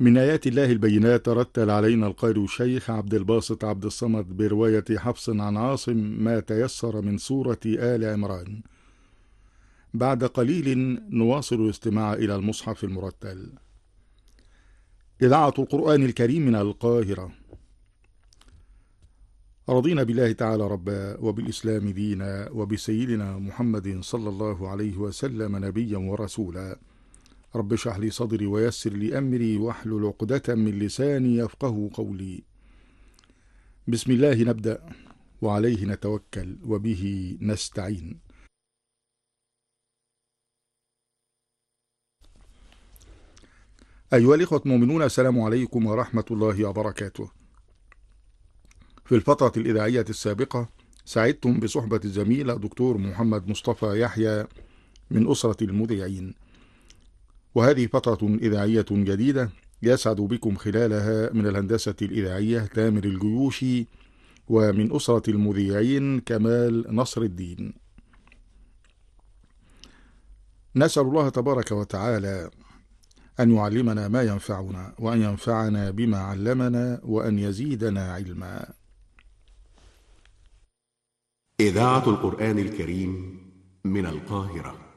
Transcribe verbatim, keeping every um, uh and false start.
من آيات الله البينات رتل علينا القارئ الشيخ عبد الباسط عبد الصمد برواية حفص عن عاصم ما تيسر من سورة آل عمران. بعد قليل نواصل الاستماع إلى المصحف المرتل. إذاعة القرآن الكريم من القاهرة. رضينا بالله تعالى ربا، وبالإسلام دينا، وبسيدنا محمد صلى الله عليه وسلم نبيا ورسولا. رب اشرح لي صدري ويسر لي أمري واحلل عقدة من لساني يفقه قولي. بسم الله نبدأ وعليه نتوكل وبه نستعين. أيها الإخوة المؤمنون، السلام عليكم ورحمة الله وبركاته. في الفترة الإذاعية السابقة سعدتم بصحبة الزميل دكتور محمد مصطفى يحيى من أسرة المذيعين، وهذه فترة إذاعية جديدة يسعد بكم خلالها من الهندسة الإذاعية تامر الجيوشي، ومن أسرة المذيعين كمال نصر الدين. نسأل الله تبارك وتعالى أن يعلمنا ما ينفعنا، وأن ينفعنا بما علمنا، وأن يزيدنا علما. إذاعة القرآن الكريم من القاهرة.